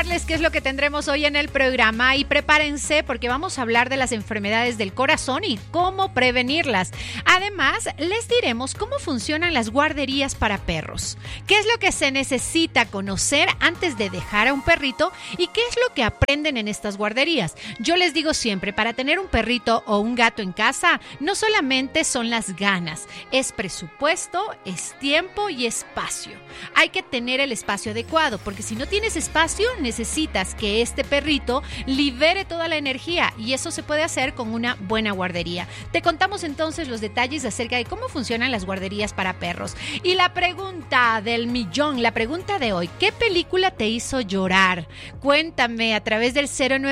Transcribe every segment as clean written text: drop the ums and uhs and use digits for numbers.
contarles qué es lo que tendremos hoy en el programa y prepárense porque vamos a hablar de las enfermedades del corazón y cómo prevenirlas. Además, les diremos cómo funcionan las guarderías para perros, qué es lo que se necesita conocer antes de dejar a un perrito y qué es lo que aprenden en estas guarderías. Yo les digo siempre, para tener un perrito o un gato en casa, no solamente son las ganas, es presupuesto, es tiempo y espacio. Hay que tener el espacio adecuado, porque si no tienes espacio, necesitas que este perrito libere toda la energía y eso se puede hacer con una buena guardería. Te contamos entonces los detalles acerca de cómo funcionan las guarderías para perros. Y la pregunta del millón, la pregunta de hoy, ¿qué película te hizo llorar? Cuéntame a través del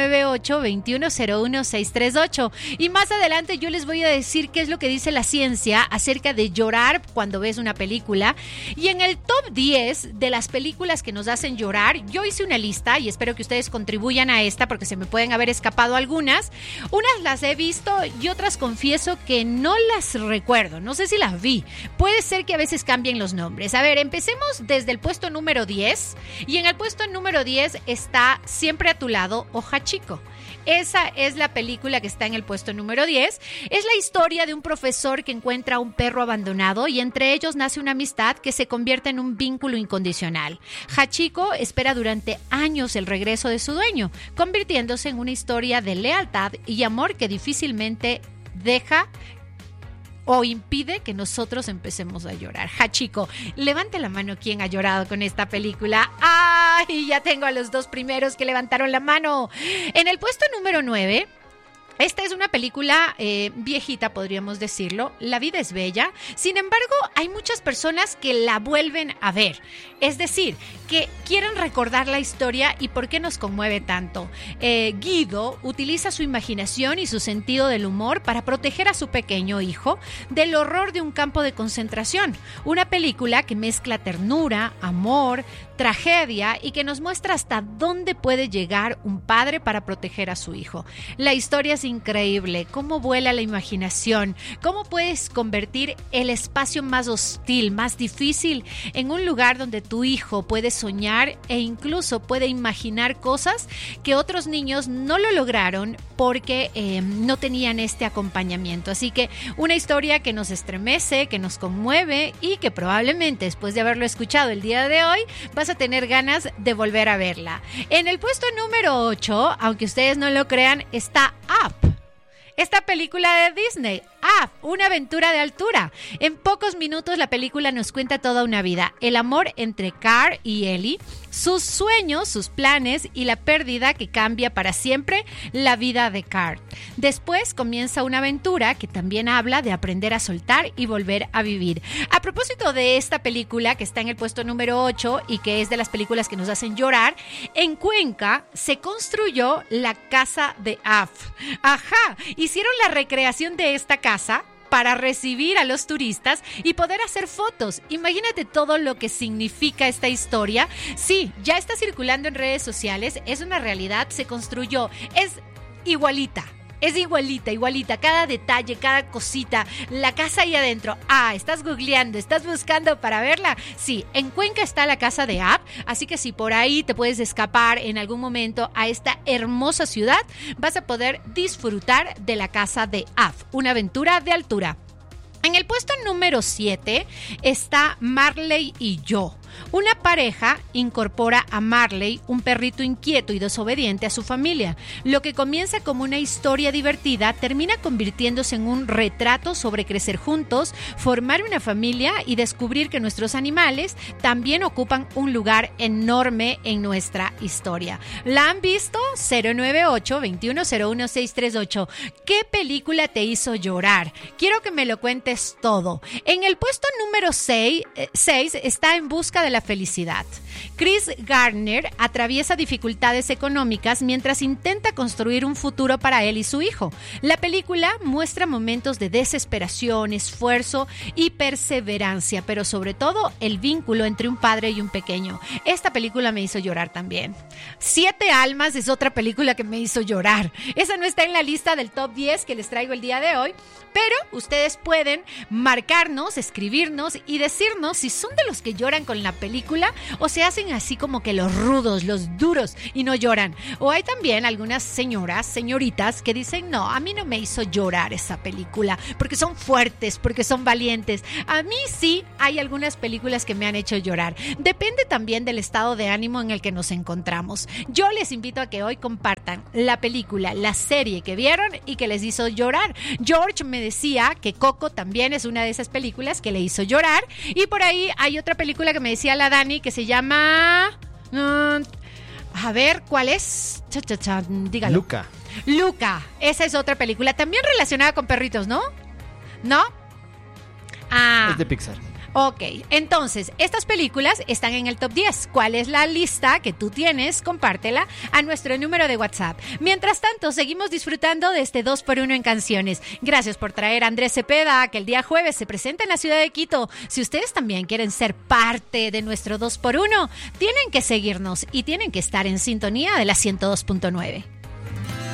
098-2101-638. Y más adelante yo les voy a decir qué es lo que dice la ciencia acerca de llorar cuando ves una película. Y en el top 10 de las películas que nos hacen llorar, yo hice una lista y espero que ustedes contribuyan a esta porque se me pueden haber escapado algunas. Unas las he visto y otras confieso que no las recuerdo. No sé si las vi. Puede ser que a veces cambien los nombres. A ver, empecemos desde el puesto número 10. Y en el puesto número 10 está Siempre a tu lado o Hachiko. Esa es la película que está en el puesto número 10. Es la historia de un profesor que encuentra a un perro abandonado y entre ellos nace una amistad que se convierte en un vínculo incondicional. Hachiko espera durante años el regreso de su dueño, convirtiéndose en una historia de lealtad y amor que difícilmente deja o impide que nosotros empecemos a llorar. Hachiko, levante la mano quien ha llorado con esta película. ¡Ay! Ya tengo a los dos primeros que levantaron la mano. En el puesto número 9... esta es una película viejita, podríamos decirlo. La vida es bella. Sin embargo, hay muchas personas que la vuelven a ver. Es decir, que quieren recordar la historia y por qué nos conmueve tanto. Guido utiliza su imaginación y su sentido del humor para proteger a su pequeño hijo del horror de un campo de concentración. Una película que mezcla ternura, amor, tragedia y que nos muestra hasta dónde puede llegar un padre para proteger a su hijo. La historia es increíble, cómo vuela la imaginación, cómo puedes convertir el espacio más hostil, más difícil, en un lugar donde tu hijo puede soñar e incluso puede imaginar cosas que otros niños no lo lograron porque no tenían este acompañamiento. Así que una historia que nos estremece, que nos conmueve y que probablemente después de haberlo escuchado el día de hoy vas a tener ganas de volver a verla. En el puesto número 8, aunque ustedes no lo crean, está Up. Esta película de Disney, Up, una aventura de altura. En pocos minutos la película nos cuenta toda una vida. El amor entre Car y Ellie, sus sueños, sus planes y la pérdida que cambia para siempre la vida de Car. Después comienza una aventura que también habla de aprender a soltar y volver a vivir. A propósito de esta película que está en el puesto número 8 y que es de las películas que nos hacen llorar, en Cuenca se construyó la casa de Up. Ajá, hicieron la recreación de esta casa para recibir a los turistas y poder hacer fotos. Imagínate todo lo que significa esta historia. Sí, ya está circulando en redes sociales, es una realidad, se construyó, es igualita. Es igualita, cada detalle, cada cosita, la casa ahí adentro. Estás googleando, estás buscando para verla. Sí, en Cuenca está la casa de Up, así que si por ahí te puedes escapar en algún momento a esta hermosa ciudad, vas a poder disfrutar de la casa de Up, una aventura de altura. En el puesto número 7 está Marley y yo. Una pareja incorpora a Marley, un perrito inquieto y desobediente, a su familia. Lo que comienza como una historia divertida termina convirtiéndose en un retrato sobre crecer juntos, formar una familia y descubrir que nuestros animales también ocupan un lugar enorme en nuestra historia. ¿La han visto? 098-2101-638. ¿Qué película te hizo llorar? Quiero que me lo cuentes todo. En el puesto número 6 está En busca de la felicidad. Chris Gardner atraviesa dificultades económicas mientras intenta construir un futuro para él y su hijo. La película muestra momentos de desesperación, esfuerzo y perseverancia, pero sobre todo el vínculo entre un padre y un pequeño. Esta película me hizo llorar también. Siete almas es otra película que me hizo llorar. Esa no está en la lista del top 10 que les traigo el día de hoy, pero ustedes pueden marcarnos, escribirnos y decirnos si son de los que lloran con la película o si hacen así como que los rudos, los duros y no lloran. O hay también algunas señoritas que dicen, no, a mí no me hizo llorar esa película porque son fuertes, porque son valientes. A mí sí hay algunas películas que me han hecho llorar. Depende también del estado de ánimo en el que nos encontramos. Yo les invito a que hoy compartan la película, la serie que vieron y que les hizo llorar. George me decía que Coco también es una de esas películas que le hizo llorar. Y por ahí hay otra película que me decía la Dani que se llama... a ver, ¿cuál es? Dígalo. Luca. Esa es otra película también relacionada con perritos, ¿no? ¿No? Es de Pixar. Ok, entonces, estas películas están en el top 10. ¿Cuál es la lista que tú tienes? Compártela a nuestro número de WhatsApp. Mientras tanto, seguimos disfrutando de este 2x1 en canciones. Gracias por traer a Andrés Cepeda, que el día jueves se presenta en la ciudad de Quito. Si ustedes también quieren ser parte de nuestro 2x1, tienen que seguirnos y tienen que estar en sintonía de la 102.9.